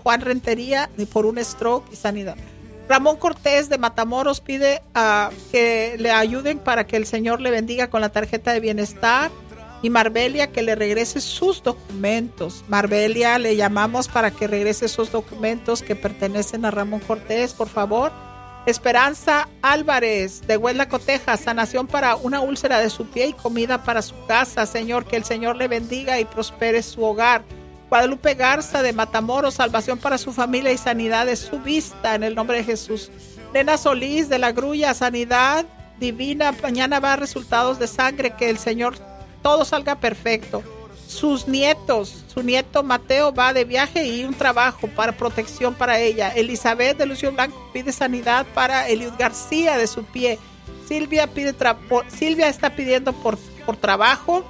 Juan Rentería por un stroke y sanidad. Ramón Cortés de Matamoros pide que le ayuden para que el Señor le bendiga con la tarjeta de bienestar. Y Marbelia, que le regrese sus documentos. Marbelia, le llamamos para que regrese sus documentos que pertenecen a Ramón Cortés, por favor. Esperanza Álvarez de Huesla, Texas, sanación para una úlcera de su pie y comida para su casa. Señor, que el Señor le bendiga y prospere su hogar. Guadalupe Garza de Matamoros, salvación para su familia y sanidad de su vista en el nombre de Jesús. Nena Solís de La Grulla, sanidad divina. Mañana va a resultados de sangre, que el Señor todo salga perfecto. Sus nietos, su nieto Mateo va de viaje y un trabajo para protección para ella. Elizabeth de Lucio Blanco pide sanidad para Eliud García de su pie. Silvia está pidiendo por trabajo.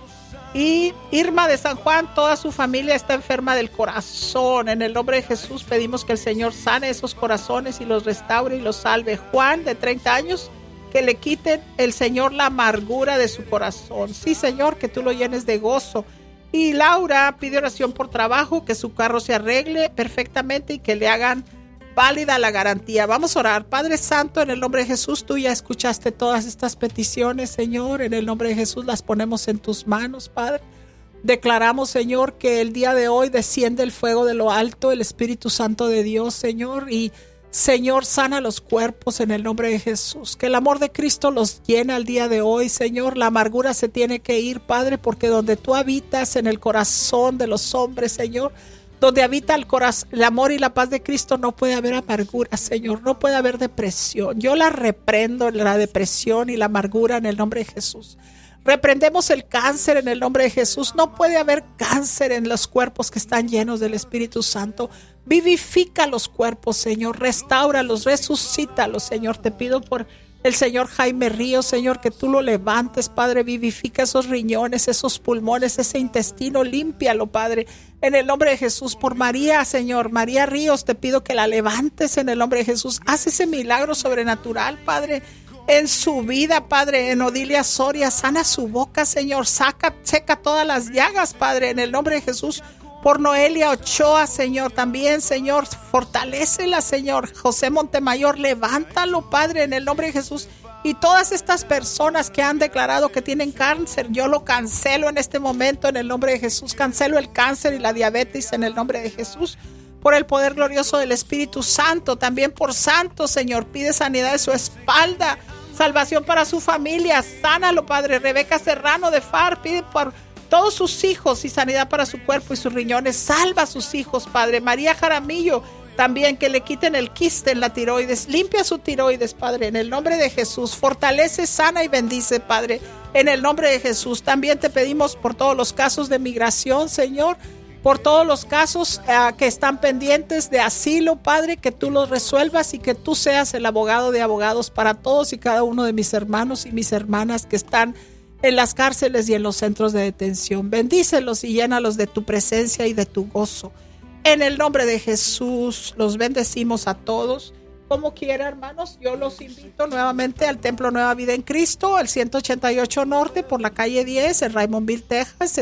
Y Irma de San Juan, toda su familia está enferma del corazón. En el nombre de Jesús pedimos que el Señor sane esos corazones y los restaure y los salve. Juan de 30 años, que le quiten el Señor la amargura de su corazón. Sí, Señor, que tú lo llenes de gozo. Y Laura pide oración por trabajo, que su carro se arregle perfectamente y que le hagan válida la garantía. Vamos a orar. Padre Santo, en el nombre de Jesús, tú ya escuchaste todas estas peticiones, Señor. En el nombre de Jesús las ponemos en tus manos, Padre. Declaramos, Señor, que el día de hoy desciende el fuego de lo alto, el Espíritu Santo de Dios, Señor, y Señor, sana los cuerpos en el nombre de Jesús. Que el amor de Cristo los llena el día de hoy, Señor. La amargura se tiene que ir, Padre, porque donde tú habitas en el corazón de los hombres, Señor, donde habita el amor y la paz de Cristo, no puede haber amargura, Señor. No puede haber depresión. Yo la reprendo, la depresión y la amargura en el nombre de Jesús. Reprendemos el cáncer en el nombre de Jesús. No puede haber cáncer en los cuerpos que están llenos del Espíritu Santo. Vivifica los cuerpos, Señor. Restáuralos, resucítalos, Señor. Te pido por el Señor Jaime Ríos, Señor, que tú lo levantes, Padre. Vivifica esos riñones, esos pulmones, ese intestino. Límpialo, Padre, en el nombre de Jesús. Por María, Señor, María Ríos, te pido que la levantes en el nombre de Jesús. Haz ese milagro sobrenatural, Padre, en su vida, Padre. En Odilia Soria, sana su boca, Señor. Seca todas las llagas, Padre, en el nombre de Jesús. Por Noelia Ochoa, Señor, también, Señor, fortalécela, Señor. José Montemayor, levántalo, Padre, en el nombre de Jesús. Y todas estas personas que han declarado que tienen cáncer, yo lo cancelo en este momento en el nombre de Jesús. Cancelo el cáncer y la diabetes en el nombre de Jesús. Por el poder glorioso del Espíritu Santo, también por Santo, Señor, pide sanidad de su espalda, salvación para su familia. Sánalo, Padre. Rebeca Serrano de FAR pide por todos sus hijos y sanidad para su cuerpo y sus riñones. Salva a sus hijos, Padre. María Jaramillo, también que le quiten el quiste en la tiroides. Limpia su tiroides, Padre, en el nombre de Jesús. Fortalece, sana y bendice, Padre, en el nombre de Jesús. También te pedimos por todos los casos de migración, Señor, por todos los casos que están pendientes de asilo, Padre, que tú los resuelvas y que tú seas el abogado de abogados para todos y cada uno de mis hermanos y mis hermanas que están en las cárceles y en los centros de detención. Bendícelos y llénalos de tu presencia y de tu gozo. En el nombre de Jesús, los bendecimos a todos. Como quiera, hermanos, yo los invito nuevamente al Templo Nueva Vida en Cristo, el 188 Norte, por la calle 10, en Raymondville, Texas,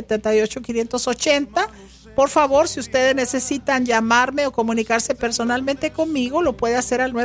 78580. Por favor, si ustedes necesitan llamarme o comunicarse personalmente conmigo, lo puede hacer al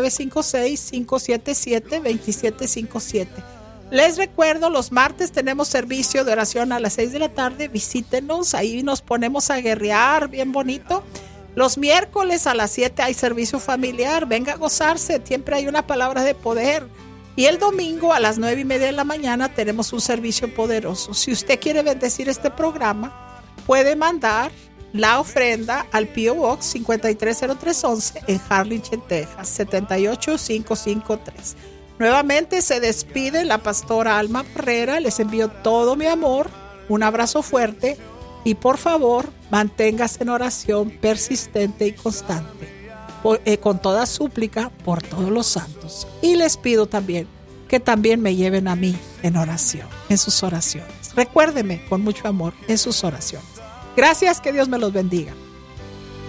956-577-2757. Les recuerdo, los martes tenemos servicio de oración a las 6 de la tarde. Visítenos, ahí nos ponemos a guerrear bien bonito. Los miércoles a las 7 hay servicio familiar. Venga a gozarse, siempre hay una palabra de poder. Y el domingo a las 9:30 de la mañana tenemos un servicio poderoso. Si usted quiere bendecir este programa, puede mandar la ofrenda al P.O. Box 530311 en Harlingen, Texas, 78553. Nuevamente se despide la pastora Alma Barrera. Les envío todo mi amor, un abrazo fuerte y por favor manténgase en oración persistente y constante, con toda súplica por todos los santos. Y les pido también que también me lleven a mí en oración, en sus oraciones. Recuérdeme con mucho amor en sus oraciones. Gracias, que Dios me los bendiga.